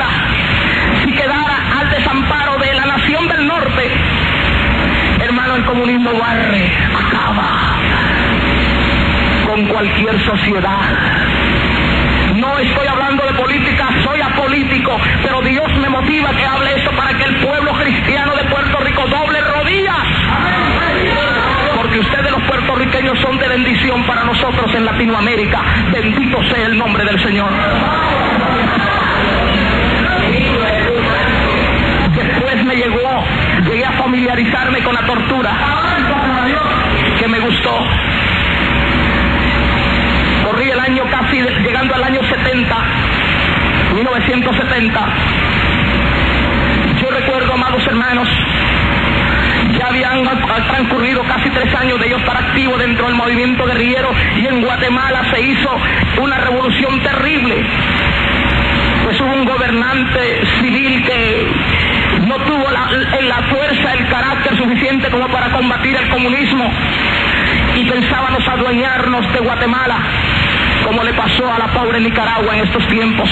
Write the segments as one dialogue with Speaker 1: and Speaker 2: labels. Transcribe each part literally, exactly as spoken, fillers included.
Speaker 1: Guatemala, si quedara al desamparo de la nación del norte, hermano, el comunismo barre, acaba con cualquier sociedad. No estoy hablando de política, soy apolítico, pero Dios me motiva que hable esto para que el pueblo cristiano de Puerto Rico doble rodillas. Porque ustedes los puertorriqueños son de bendición para nosotros en Latinoamérica. Bendito sea el nombre del Señor. Después me llegó, llegué a familiarizarme con la tortura, que me gustó. Corrí el año casi, llegando al año setenta, mil novecientos setenta. Yo recuerdo, amados hermanos, ya habían transcurrido casi tres años de yo estar activo dentro del movimiento guerrillero, y en Guatemala se hizo una revolución terrible. Pues hubo un gobernante civil que no tuvo la, la fuerza, el carácter suficiente como para combatir el comunismo, y pensábamos adueñarnos de Guatemala, como le pasó a la pobre Nicaragua en estos tiempos.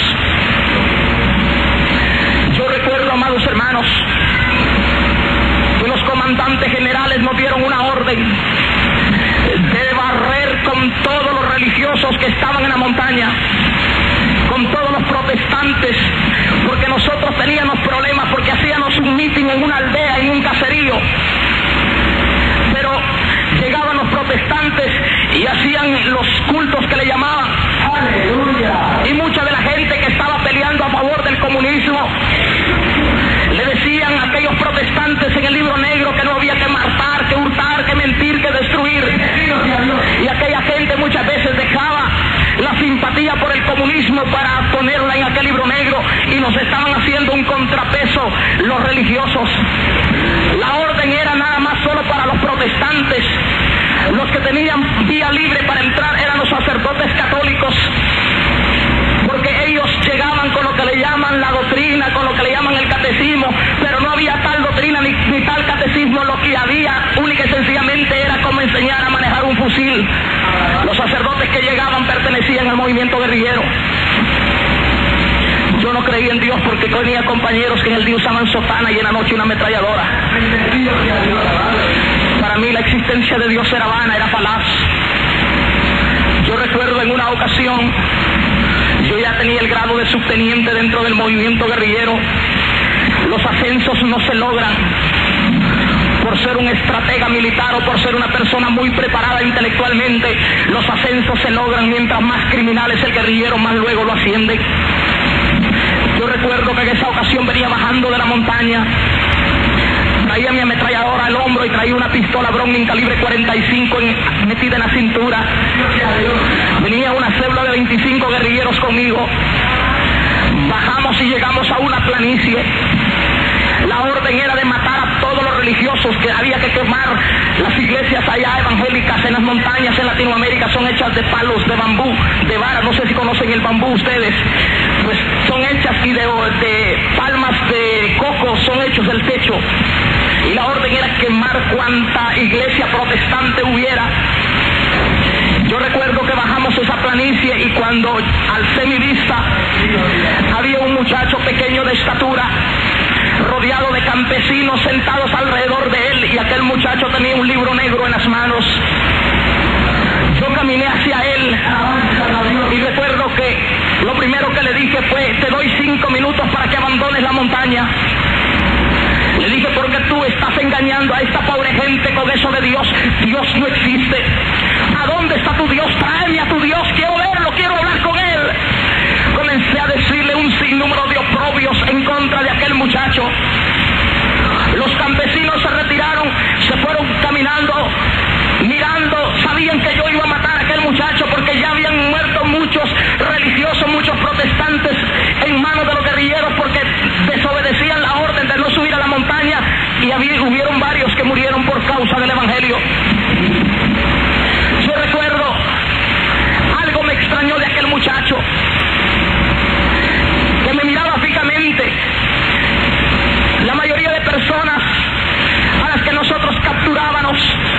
Speaker 1: Yo recuerdo, amados hermanos, que los comandantes generales nos dieron una orden de barrer con todos los religiosos que estaban en la montaña, con todos los protestantes, porque nosotros teníamos problemas, porque hacíamos un mitin en una aldea, en un caserío, pero llegaban los protestantes y hacían los cultos que le llamaban. ¡Aleluya! Y mucha de la gente que estaba peleando a favor del comunismo le decían a aquellos protestantes en el libro negro que no había que matar, que hurtar, que mentir, que destruir. Y aquella gente muchas veces dejaba la simpatía por el comunismo para ponerla en aquel libro negro, y nos estaban haciendo un contrapeso los religiosos. La orden era nada más solo para los protestantes. Los que tenían vía libre para entrar eran los sacerdotes católicos, porque ellos llegaban con lo que le llaman la doctrina, con lo que le llaman el catecismo, pero no había tal doctrina ni, ni tal catecismo. Lo que había única y sencillamente era cómo enseñar a manejar un fusil. Los sacerdotes que llegaban pertenecían al movimiento guerrillero. Yo no creía en Dios porque tenía compañeros que en el día usaban sotana y en la noche una ametralladora. Para mí la existencia de Dios era vana, era falaz. Yo recuerdo en una ocasión, yo ya tenía el grado de subteniente dentro del movimiento guerrillero. Los ascensos no se logran por ser un estratega militar o por ser una persona muy preparada intelectualmente. Los ascensos se logran mientras más criminal es el guerrillero, más luego lo ascienden. Yo recuerdo que en esa ocasión venía bajando de la montaña, traía mi ametralladora al hombro y traía una pistola Browning calibre cuarenta y cinco en, metida en la cintura. Venía una célula de veinticinco guerrilleros conmigo. Bajamos y llegamos a una planicie. La orden era de matar a todos los religiosos, que había que quemar las iglesias allá evangélicas en las montañas en Latinoamérica. Son hechas de palos, de bambú, de vara. No sé si conocen el bambú ustedes. Pues son hechas y de, de palmas de coco, son hechos del techo. Y la orden era quemar cuanta iglesia protestante hubiera. Yo recuerdo que bajamos esa planicie y cuando alcé mi vista, había un muchacho pequeño de estatura, rodeado de campesinos sentados alrededor de él, y aquel muchacho tenía un libro negro en las manos. Yo caminé hacia él y recuerdo que lo primero que le dije fue: te doy cinco minutos para que abandones la montaña. Le dije: porque tú estás engañando a esta pobre gente con eso de Dios. Dios no existe. ¿A dónde está tu Dios? Tráeme a tu Dios, quiero verlo, quiero hablar con él. Comencé a decirle un sinnúmero de oprobios en contra de aquel muchacho. Los campesinos se retiraron, se fueron caminando, mirando. Sabían que yo iba a matar a aquel muchacho porque ya habían muerto muchos religiosos, muchos protestantes en manos de los guerrilleros porque desobedecían la orden de no subir a la montaña, y había, hubieron varios que murieron por causa del evangelio. Yo recuerdo, algo me extrañó de aquel muchacho, que me miraba fijamente. La mayoría de personas a las que nosotros capturábamos,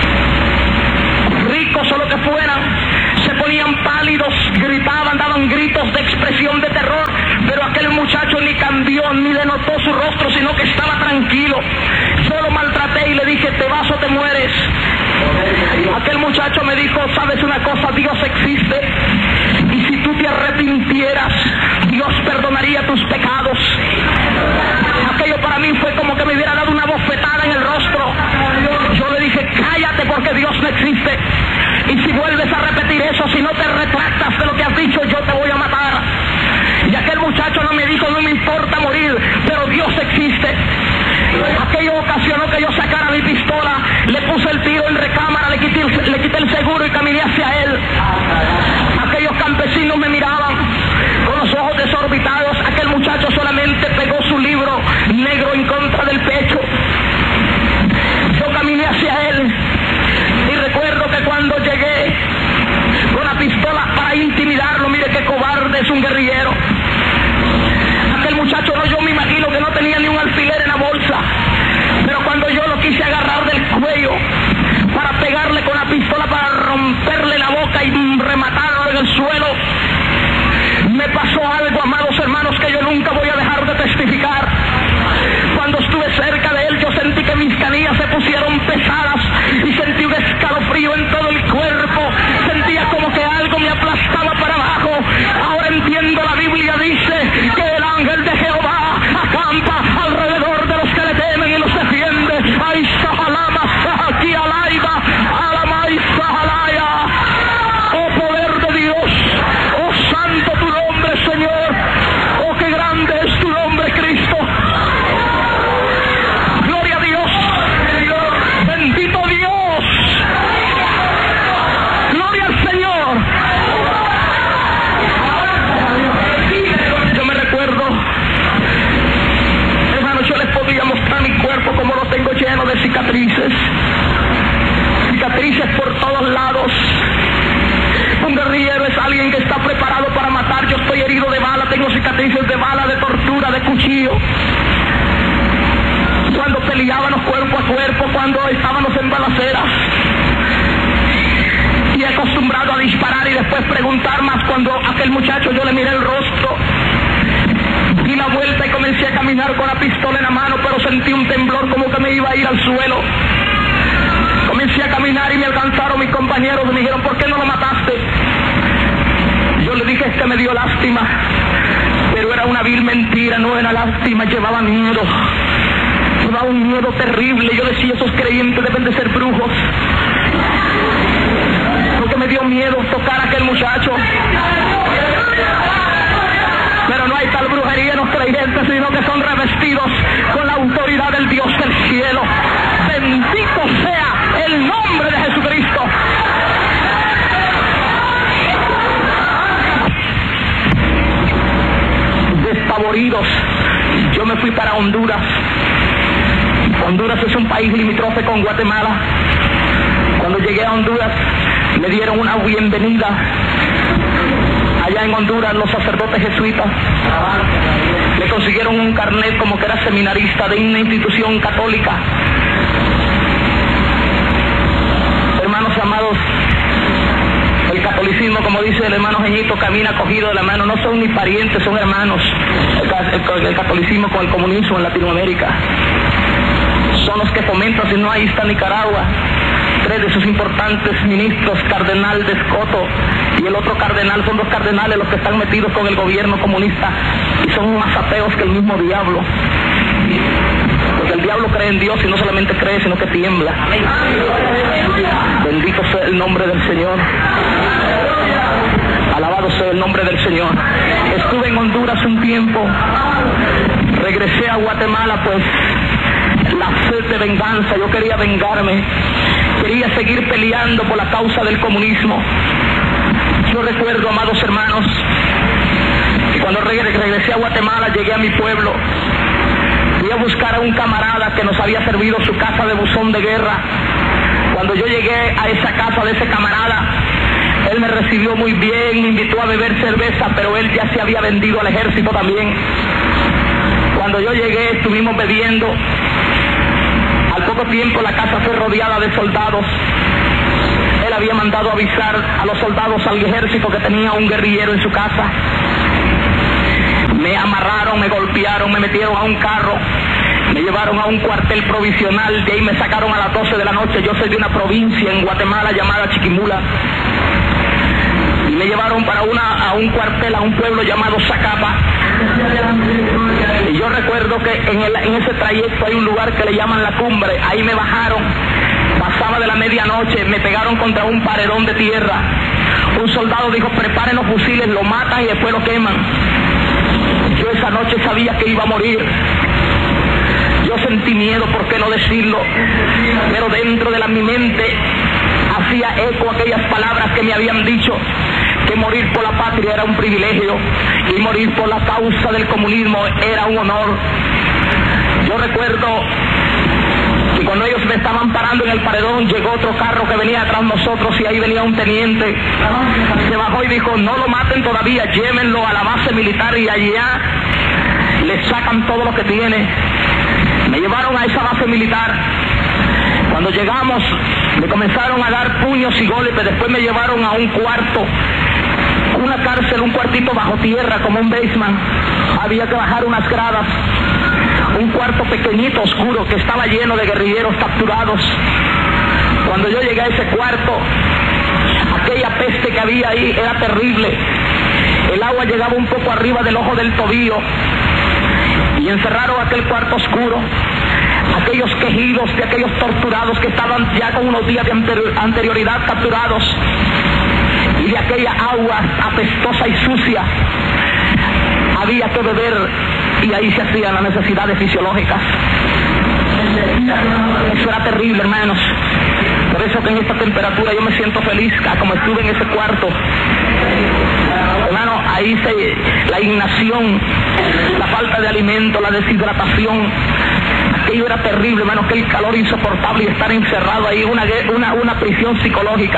Speaker 1: ricos o lo que fueran, se ponían pálidos, gritaban, daban gritos de expresión de terror, pero aquel muchacho ni cambió vio ni denotó su rostro, sino que estaba tranquilo. Yo lo maltraté y le dije, te vas o te mueres. Aquel muchacho me dijo, ¿sabes una cosa? Dios existe. Y si tú te arrepintieras, Dios perdonaría tus pecados. Aquello para mí fue como que me hubiera dado una bofetada en el rostro. Yo le dije, cállate porque Dios no existe. Y si vuelves a repetir eso, si no te retractas de lo que has dicho, yo te voy a matar. Y aquel muchacho no me dijo, no me importa morir, pero Dios existe. Aquello ocasionó que yo sacara mi pistola, le puse el tiro en recámara, le quité, le quité el seguro y caminé hacia él. Aquellos campesinos me miraban con los ojos desorbitados. Aquel muchacho solamente pegó su libro negro en contra del pecho. Yo caminé hacia él y recuerdo que cuando llegué con la pistola para intimidarlo, mire qué cobarde es un guerrillero. Aquel muchacho, no, yo me imagino que no tenía ni un alfiler en la bolsa, pero cuando yo lo quise agarrar del cuello para pegarle con la pistola, para romperle la boca y rematarlo en el suelo, me pasó algo, amados hermanos, que yo nunca voy a dejar de testificar. Cuando estuve cerca de él, yo sentí que mis canillas se pusieron pesadas y sentí un escalofrío en todo el cuerpo. Sentía como que algo me aplastaba para abajo. Ahora entiendo, la Biblia dice que el ángel de Jehová acampa alrededor de los que le temen y los defiende. ¡Ay, sahalama, aquí alaiba, alama y sahalaya! ¡Oh, poder de Dios! ¡Oh, santo tu nombre, Señor! ¡Oh, qué grande es tu nombre, Cristo! ¡Gloria a Dios! ¡Bendito Dios! ¡Gloria al Señor! Yo me recuerdo, hermanos, yo les podría mostrar mi cuerpo como lo tengo lleno de cicatrices. Cicatrices por todos lados. Un guerrillero es alguien que está preparado para matar. Yo estoy herido de bala, tengo cicatrices de bala, de tortura, de cuchillo. Cuando peleábamos cuerpo a cuerpo, cuando estábamos en balaceras. Y he acostumbrado a disparar y después preguntar más. Cuando aquel muchacho yo le miré el rostro, di la vuelta y comencé a caminar con la pistola en la mano, pero sentí un temblor como que me iba a ir al suelo. Comencé a caminar y me alcanzaron mis compañeros y me dijeron, ¿por qué no lo mataste? Yo le dije, es que me dio lástima, pero era una vil mentira, no era lástima, llevaba miedo. Llevaba un miedo terrible. Yo decía, esos creyentes deben de ser brujos, porque me dio miedo tocar a aquel muchacho. Pero no hay tal brujería en los creyentes, sino que son revestidos con la autoridad del Dios del cielo. Bendito sea el nombre de Jesucristo. Despavoridos, yo me fui para Honduras. Honduras es un país limítrofe con Guatemala. Cuando llegué a Honduras, me dieron una bienvenida. Allá en Honduras, los sacerdotes jesuitas le consiguieron un carnet como que era seminarista de una institución católica. Hermanos amados, el catolicismo, como dice el hermano Jeñito, camina cogido de la mano. No son ni parientes, son hermanos. El, el, el catolicismo con el comunismo en Latinoamérica son los que fomentan. Si no, ahí está Nicaragua. Tres de sus importantes ministros, cardenal de Escoto y el otro cardenal, son dos cardenales los que están metidos con el gobierno comunista y son más ateos que el mismo diablo. Porque el diablo cree en Dios y no solamente cree, sino que tiembla. Bendito sea el nombre del Señor. Alabado sea el nombre del Señor. Estuve en Honduras un tiempo, regresé a Guatemala, pues la sed de venganza, yo quería vengarme, quería seguir peleando por la causa del comunismo. Yo recuerdo, amados hermanos, que cuando regresé a Guatemala, llegué a mi pueblo, fui a buscar a un camarada que nos había servido su casa de buzón de guerra. Cuando yo llegué a esa casa de ese camarada, él me recibió muy bien, me invitó a beber cerveza, pero él ya se había vendido al ejército también. Cuando yo llegué, estuvimos bebiendo. Al poco tiempo la casa fue rodeada de soldados. Él había mandado avisar a los soldados al ejército que tenía un guerrillero en su casa. Me amarraron, me golpearon, me metieron a un carro, me llevaron a un cuartel provisional, de ahí me sacaron a las doce de la noche. Yo soy de una provincia en Guatemala llamada Chiquimula, y me llevaron para una, a un cuartel, a un pueblo llamado Zacapa. Y yo recuerdo que en, el, en ese trayecto hay un lugar que le llaman La Cumbre. Ahí me bajaron, pasaba de la medianoche, me pegaron contra un paredón de tierra. Un soldado dijo: preparen los fusiles, lo matan y después lo queman. Yo esa noche sabía que iba a morir. Yo sentí miedo, ¿por qué no decirlo? Pero dentro de la, mi mente hacía eco aquellas palabras que me habían dicho, que morir por la patria era un privilegio y morir por la causa del comunismo era un honor. Yo recuerdo que cuando ellos me estaban parando en el paredón, llegó otro carro que venía atrás de nosotros y ahí venía un teniente. Se bajó y dijo: no lo maten todavía, llévenlo a la base militar y allá le sacan todo lo que tiene. Me llevaron a esa base militar. Cuando llegamos, me comenzaron a dar puños y golpes. Después me llevaron a un cuarto, una cárcel, un cuartito bajo tierra, como un basement. Había que bajar unas gradas. Un cuarto pequeñito, oscuro, que estaba lleno de guerrilleros capturados. Cuando yo llegué a ese cuarto, aquella peste que había ahí era terrible. El agua llegaba un poco arriba del ojo del tobillo. Y encerraron aquel cuarto oscuro. Aquellos quejidos de aquellos torturados que estaban ya con unos días de anterioridad capturados. Y de aquella agua apestosa y sucia había que beber, y ahí se hacían las necesidades fisiológicas. Eso era terrible, hermanos. Por eso que en esta temperatura yo me siento feliz, como estuve en ese cuarto. Hermano, ahí se, la inanición, la falta de alimento, la deshidratación, aquello era terrible, hermano, aquel calor insoportable y estar encerrado ahí, una, una, una prisión psicológica.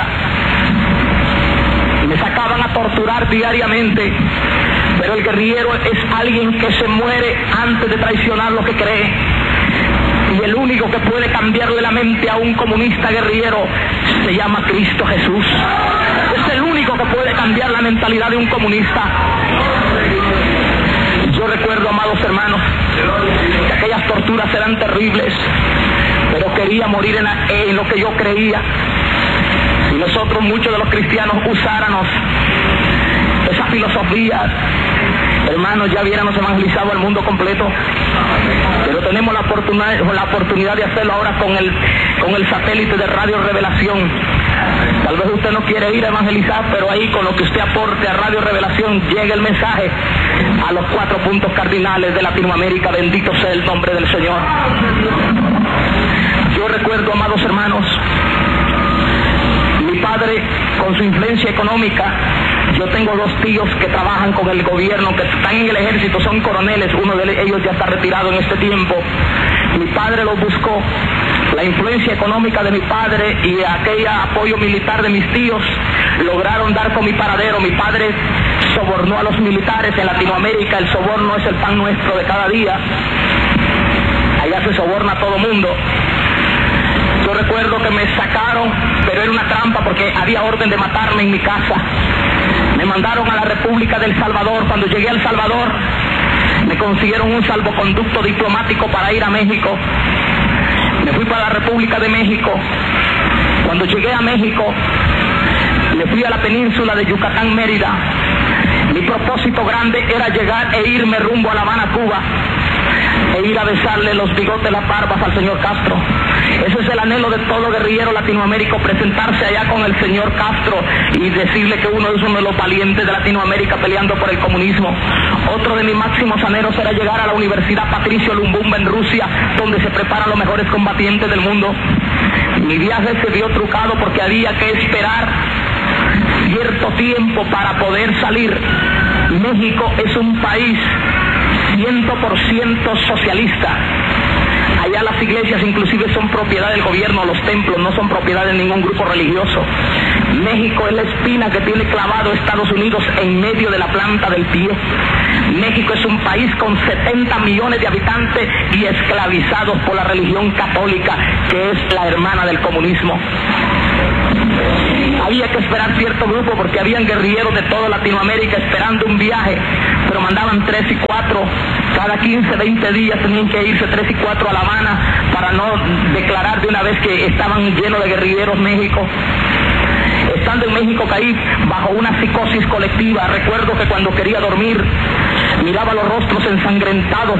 Speaker 1: Me sacaban a torturar diariamente, pero el guerrillero es alguien que se muere antes de traicionar lo que cree. Y el único que puede cambiarle la mente a un comunista guerrillero se llama Cristo Jesús. Es el único que puede cambiar la mentalidad de un comunista. Yo recuerdo, amados hermanos, que aquellas torturas eran terribles, pero quería morir en, la, en lo que yo creía. Si nosotros, muchos de los cristianos, usáramos esa filosofía, hermanos, ya hubiéramos evangelizado al mundo completo. Pero tenemos la oportunidad, la oportunidad de hacerlo ahora con el, con el satélite de Radio Revelación. Tal vez usted no quiere ir a evangelizar, pero ahí con lo que usted aporte a Radio Revelación llega el mensaje a los cuatro puntos cardinales de Latinoamérica. Bendito sea el nombre del Señor. Yo recuerdo, amados hermanos, mi padre, con su influencia económica, yo tengo dos tíos que trabajan con el gobierno, que están en el ejército, son coroneles, uno de ellos ya está retirado en este tiempo. Mi padre los buscó. La influencia económica de mi padre y aquel apoyo militar de mis tíos lograron dar con mi paradero. Mi padre sobornó a los militares. En Latinoamérica el soborno es el pan nuestro de cada día. Allá se soborna a todo mundo. Yo recuerdo que me sacaron, pero era una trampa porque había orden de matarme en mi casa. Me mandaron a la República del Salvador. Cuando llegué a El Salvador, me consiguieron un salvoconducto diplomático para ir a México. Me fui para la República de México. Cuando llegué a México, me fui a la península de Yucatán, Mérida. Mi propósito grande era llegar e irme rumbo a La Habana, Cuba, e ir a besarle los bigotes, las barbas al señor Castro. Ese es el anhelo de todo guerrillero latinoamericano, presentarse allá con el señor Castro y decirle que uno es uno de los valientes de Latinoamérica peleando por el comunismo. Otro de mis máximos anhelos era llegar a la Universidad Patricio Lumumba en Rusia, donde se preparan los mejores combatientes del mundo. Mi viaje se vio trucado porque había que esperar cierto tiempo para poder salir. México es un país cien por ciento socialista. Allá las iglesias inclusive son propiedad del gobierno, los templos no son propiedad de ningún grupo religioso. México es la espina que tiene clavado Estados Unidos en medio de la planta del pie. México es un país con setenta millones de habitantes y esclavizados por la religión católica, que es la hermana del comunismo. había que esperar cierto grupo porque habían guerrilleros de toda Latinoamérica esperando un viaje, pero mandaban tres y cuatro, cada quince, veinte días tenían que irse tres y cuatro a La Habana para no declarar de una vez que estaban llenos de guerrilleros México. Estando en México caí bajo una psicosis colectiva. Recuerdo que cuando quería dormir miraba los rostros ensangrentados